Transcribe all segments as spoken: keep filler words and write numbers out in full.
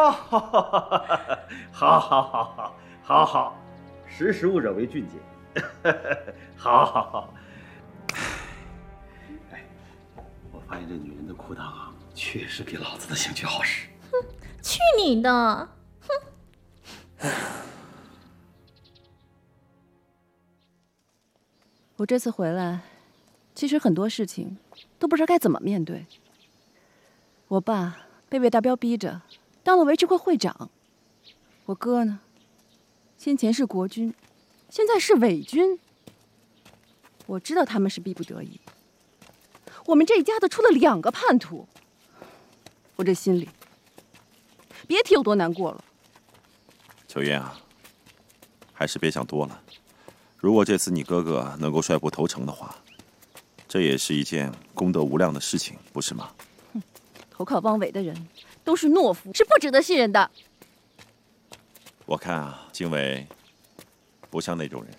哦，好，好，好，好，好，好，识时务者为俊杰。好，好，好。哎，我发现这女人的裤裆啊，确实给老子的兴趣好使。 哼，去你的！哼。 我这次回来，其实很多事情都不知道该怎么面对。我爸被魏大彪逼着当了维持会会长，我哥呢，先前是国军，现在是伪军。我知道他们是逼不得已，我们这一家子出了两个叛徒，我这心里别提有多难过了。 秋云啊，还是别想多了。如果这次你哥哥能够率部投诚的话，这也是一件功德无量的事情，不是吗？ 哼，投靠汪伪的人都是懦夫，是不值得信任的。 我看啊，经纬不像那种人。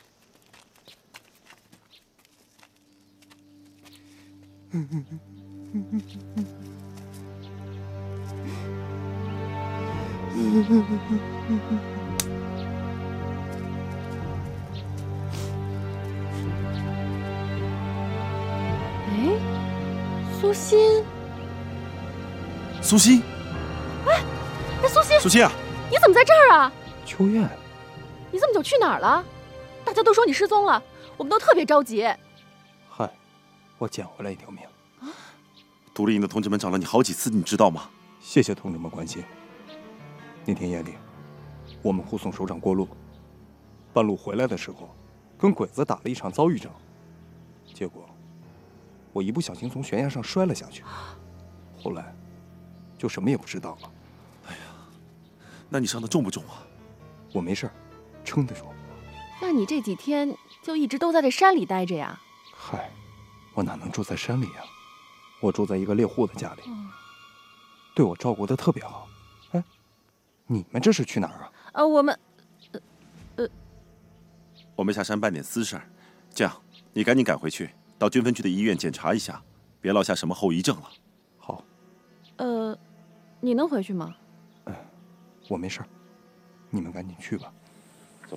哎，苏欣， 苏欣， 哎，哎，苏欣， 苏欣啊， 你怎么在这儿啊？ 秋苑， 你这么久去哪儿了？大家都说你失踪了，我们都特别着急。 嗨，我捡回来一条命。 啊，独立营的同志们找了你好几次，你知道吗？ 谢谢同志们关心。那天夜里，我们护送首长过路，半路回来的时候，跟鬼子打了一场遭遇战，结果我一不小心从悬崖上摔了下去，后来就什么也不知道了。 哎呀，那你伤得重不重啊？ 我没事，撑得住。 那你这几天就一直都在这山里待着呀？ 嗨，我哪能住在山里呀？我住在一个猎户的家里，嗯、对我照顾得特别好。哎，你们这是去哪儿啊？ 呃，我们，呃，呃， 我们下山办点私事儿。这样，你赶紧赶回去，到军分区的医院检查一下，别落下什么后遗症了。 好。 呃，你能回去吗？ 嗯，我没事，你们赶紧去吧。